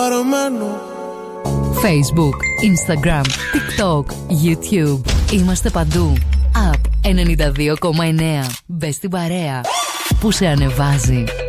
χαρμένο. Facebook, Instagram, TikTok, YouTube. Είμαστε παντού. App 92,9. Μπες στην παρέα που σε ανεβάζει.